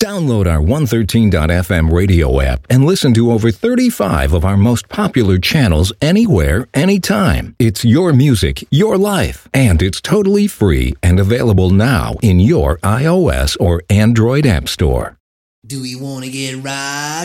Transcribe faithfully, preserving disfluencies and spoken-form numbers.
Download our one thirteen dot f m radio app and listen to over thirty-five of our most popular channels anywhere, anytime. It's your music, your life, and it's totally free and available now in your iOS or Android app store. Do we want to get right?